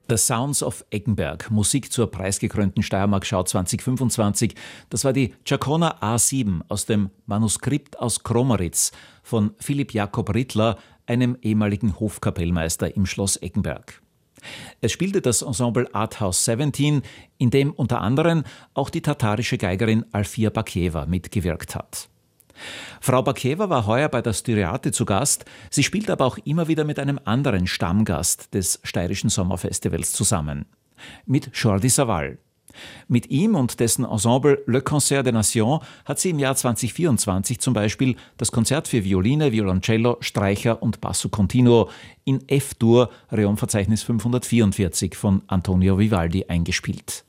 The Sounds of Eggenberg, Musik zur preisgekrönten Steiermark-Schau 2025. Das war die Chacona A7 aus dem Manuskript aus Kromeritz von Philipp Jakob Rittler, einem ehemaligen Hofkapellmeister im Schloss Eggenberg. Es spielte das Ensemble Arthouse 17, in dem unter anderem auch die tatarische Geigerin Alfia Bakieva mitgewirkt hat. Frau Bakieva war heuer bei der Styriate zu Gast, sie spielt aber auch immer wieder mit einem anderen Stammgast des Steirischen Sommerfestivals zusammen, mit Jordi Savall. Mit ihm und dessen Ensemble Le Concert des Nations hat sie im Jahr 2024 zum Beispiel das Konzert für Violine, Violoncello, Streicher und Basso Continuo in F-Dur, Reonverzeichnis 544 von Antonio Vivaldi eingespielt.